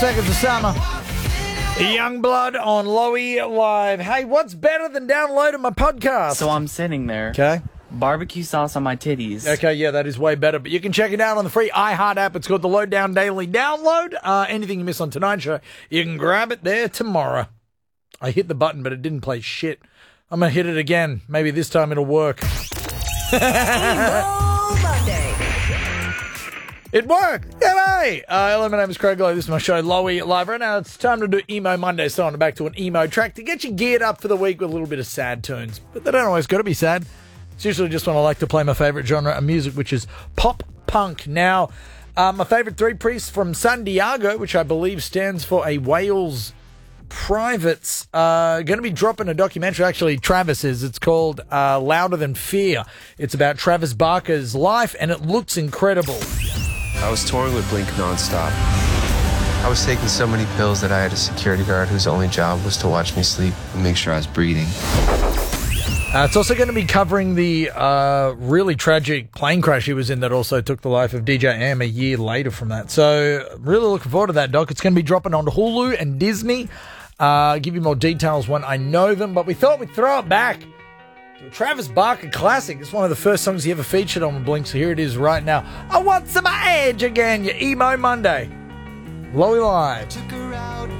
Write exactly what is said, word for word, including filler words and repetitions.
Seconds of Summer. Youngblood on Lowy Live. Hey, what's better than downloading my podcast? So I'm sitting there. Okay. Barbecue sauce on my titties. Okay, yeah, that is way better. But you can check it out on the free iHeart app. It's called the Lowdown Daily Download. Uh, anything you miss on tonight's show, you can grab it there tomorrow. I hit the button, but it didn't play shit. I'm going to hit it again. Maybe this time it'll work. It worked! Yay! Uh, hello, my name is Craig Lowe. This is my show, Lowy Live. Right now, it's time to do Emo Monday, so on back to an emo track to get you geared up for the week with a little bit of sad tunes. But they don't always got to be sad. It's usually just when I like to play my favourite genre of music, which is pop punk. Now, uh, my favourite three priests from San Diego, which I believe stands for a Wales Privates, uh, going to be dropping a documentary. Actually, Travis is. It's called uh, Louder Than Fear. It's about Travis Barker's life, and it looks incredible. I was touring with Blink nonstop. I was taking so many pills that I had a security guard whose only job was to watch me sleep and make sure I was breathing. Uh, it's also going to be covering the uh, really tragic plane crash he was in that also took the life of D J Am a year later from that. So really looking forward to that, doc. It's going to be dropping on Hulu and Disney. Uh, I'll give you more details when I know them, but we thought we'd throw it back to a Travis Barker classic. It's one of the first songs he ever featured on Blink, so here it is right now. I want some edge again, your Emo Monday. Lowy Live.